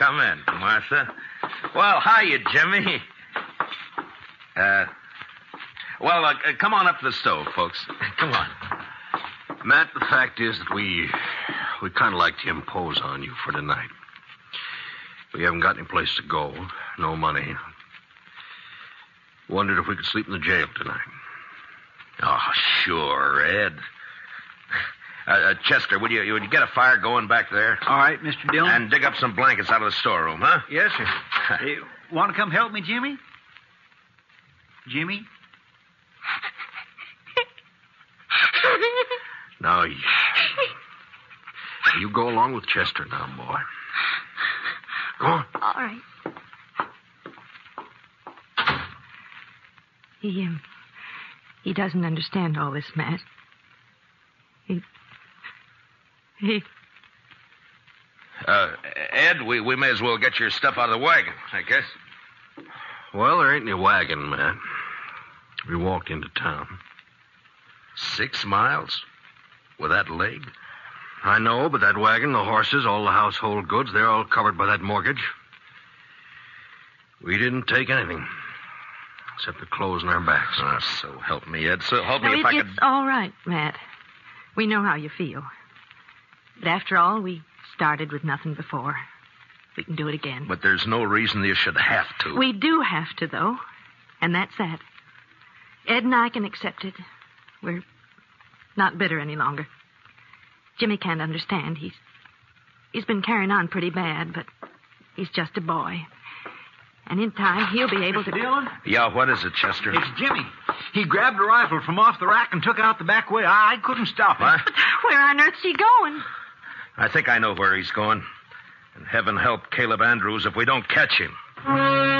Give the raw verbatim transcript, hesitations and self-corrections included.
come in, Martha. Well, hiya, Jimmy. Uh, well, uh, come on up to the stove, folks. Come on. Matt, the fact is that we we kind of like to impose on you for tonight. We haven't got any place to go, no money. Wondered if we could sleep in the jail tonight. Oh, sure, Ed. Uh, uh, Chester, would you, would you get a fire going back there? All right, Mister Dillon. And dig up some blankets out of the storeroom, huh? Yes, sir. Hey, want to come help me, Jimmy? Jimmy? Now, you, you go along with Chester now, boy. Go on. All right. He, um, he doesn't understand all this, Matt. He, he... Uh, Ed, we, we may as well get your stuff out of the wagon, I guess. Well, there ain't any wagon, Matt. We walked into town. Six miles? With that leg? I know, but that wagon, the horses, all the household goods, they're all covered by that mortgage. We didn't take anything, except the clothes on our backs. Oh, so help me, Ed. So help no, me if it, I could... It's all right, Matt. We know how you feel. But after all, we started with nothing before. We can do it again. But there's no reason you should have to. We do have to, though. And that's that. Ed and I can accept it. We're not bitter any longer. Jimmy can't understand. He's he's been carrying on pretty bad, but he's just a boy. And in time, he'll be able to... Dillon? Yeah, what is it, Chester? It's Jimmy. He grabbed a rifle from off the rack and took out the back way. I, I couldn't stop him. What? But where on earth's he going? I think I know where he's going. And heaven help Caleb Andrews if we don't catch him.